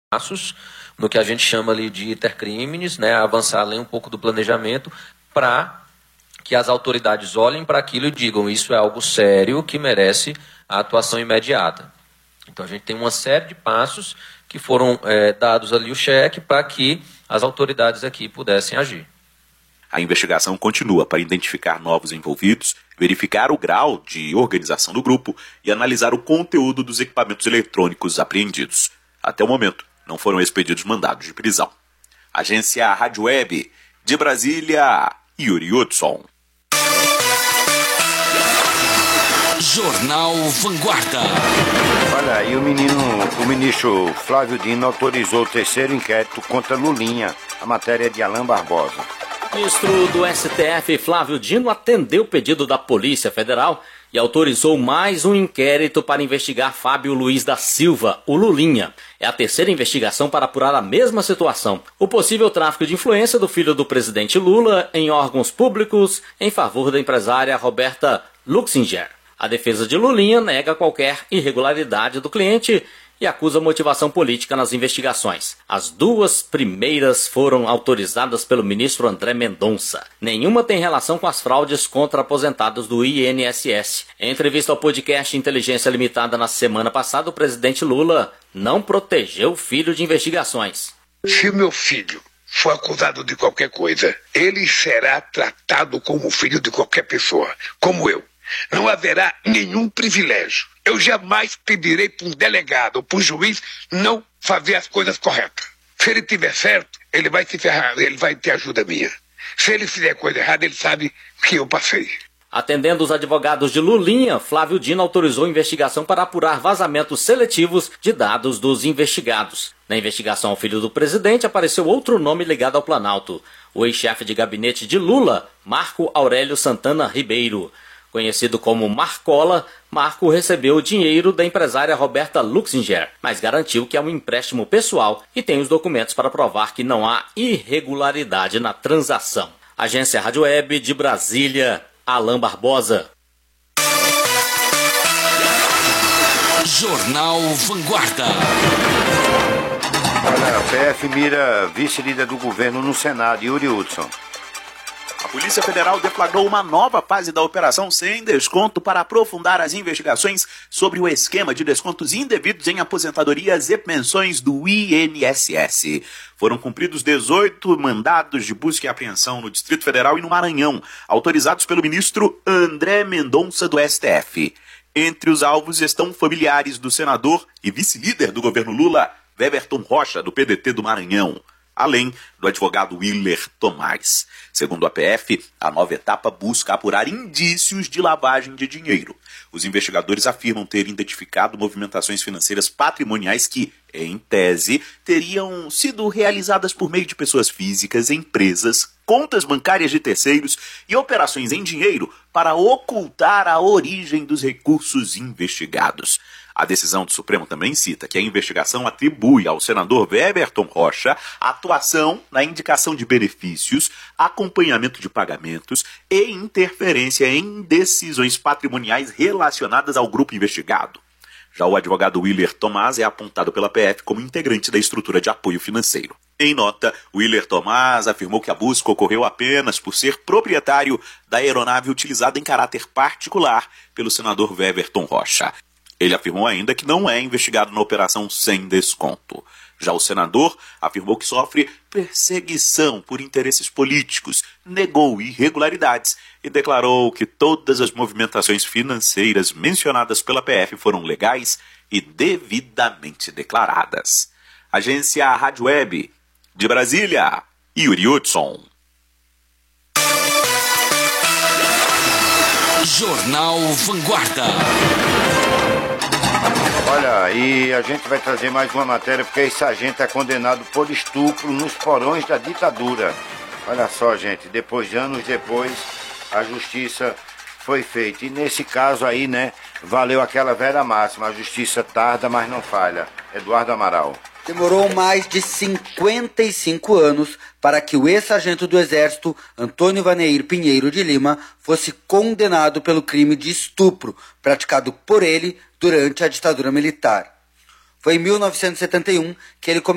passos no que a gente chama ali de intercrimes, né, avançar além um pouco do planejamento para que as autoridades olhem para aquilo e digam isso é algo sério que merece a atuação imediata. Então a gente tem uma série de passos que foram dados ali o cheque para que as autoridades aqui pudessem agir. A investigação continua para identificar novos envolvidos, verificar o grau de organização do grupo e analisar o conteúdo dos equipamentos eletrônicos apreendidos. Até o momento, não foram expedidos mandados de prisão. Agência Rádio Web, de Brasília, Yuri Hudson. Jornal Vanguarda. Olha, e o ministro Flávio Dino autorizou o terceiro inquérito contra Lulinha. A matéria é de Alain Barbosa. O ministro do STF, Flávio Dino, atendeu o pedido da Polícia Federal e autorizou mais um inquérito para investigar Fábio Luiz da Silva, o Lulinha. É a terceira investigação para apurar a mesma situação: o possível tráfico de influência do filho do presidente Lula em órgãos públicos em favor da empresária Roberta Luxinger. A defesa de Lulinha nega qualquer irregularidade do cliente e acusa motivação política nas investigações. As duas primeiras foram autorizadas pelo ministro André Mendonça. Nenhuma tem relação com as fraudes contra aposentados do INSS. Em entrevista ao podcast Inteligência Limitada na semana passada, o presidente Lula não protegeu o filho de investigações. Se meu filho for acusado de qualquer coisa, ele será tratado como filho de qualquer pessoa, como eu. Não haverá nenhum privilégio. Eu jamais pedirei para um delegado ou para um juiz não fazer as coisas corretas. Se ele tiver certo, ele vai se ferrar, ele vai ter ajuda minha. Se ele fizer coisa errada, ele sabe que eu passei. Atendendo os advogados de Lulinha, Flávio Dino autorizou investigação para apurar vazamentos seletivos de dados dos investigados. Na investigação ao filho do presidente apareceu outro nome ligado ao Planalto: o ex-chefe de gabinete de Lula, Marco Aurélio Santana Ribeiro. Conhecido como Marcola, Marco recebeu o dinheiro da empresária Roberta Luxinger, mas garantiu que é um empréstimo pessoal e tem os documentos para provar que não há irregularidade na transação. Agência Rádio Web, de Brasília, Alain Barbosa. Jornal Vanguarda. Olha, a PF mira vice-líder do governo no Senado, Yuri Hudson. A Polícia Federal deflagrou uma nova fase da Operação Sem Desconto para aprofundar as investigações sobre o esquema de descontos indevidos em aposentadorias e pensões do INSS. Foram cumpridos 18 mandados de busca e apreensão no Distrito Federal e no Maranhão, autorizados pelo ministro André Mendonça do STF. Entre os alvos estão familiares do senador e vice-líder do governo Lula, Weberton Rocha, do PDT do Maranhão, além do advogado Willer Tomás. Segundo a PF, a nova etapa busca apurar indícios de lavagem de dinheiro. Os investigadores afirmam ter identificado movimentações financeiras patrimoniais que, em tese, teriam sido realizadas por meio de pessoas físicas, empresas, contas bancárias de terceiros e operações em dinheiro para ocultar a origem dos recursos investigados. A decisão do Supremo também cita que a investigação atribui ao senador Weberton Rocha atuação na indicação de benefícios, acompanhamento de pagamentos e interferência em decisões patrimoniais relacionadas ao grupo investigado. Já o advogado Willer Tomás é apontado pela PF como integrante da estrutura de apoio financeiro. Em nota, Willer Tomás afirmou que a busca ocorreu apenas por ser proprietário da aeronave utilizada em caráter particular pelo senador Weberton Rocha. Ele afirmou ainda que não é investigado na operação Sem Desconto. Já o senador afirmou que sofre perseguição por interesses políticos, negou irregularidades e declarou que todas as movimentações financeiras mencionadas pela PF foram legais e devidamente declaradas. Agência Rádio Web, de Brasília, Yuri Hudson. Jornal Vanguarda. Olha, e a gente vai trazer mais uma matéria porque esse sargento é condenado por estupro nos porões da ditadura. Olha só, gente, anos depois, a justiça foi feita. E nesse caso aí, né, valeu aquela velha máxima: a justiça tarda, mas não falha. Eduardo Amaral. Demorou mais de 55 anos para que o ex-sargento do Exército, Antônio Vaneir Pinheiro de Lima, fosse condenado pelo crime de estupro praticado por ele durante a ditadura militar. Foi em 1971 que ele